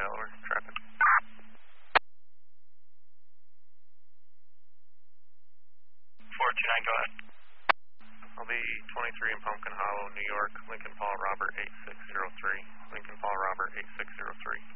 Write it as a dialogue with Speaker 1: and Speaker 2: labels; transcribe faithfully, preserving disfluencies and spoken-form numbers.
Speaker 1: Delaware, traffic. four two nine, go ahead. I'll be twenty-three in Pumpkin Hollow, New York, Lincoln Paul Robert eight six zero three. Lincoln Paul Robert eight six zero three.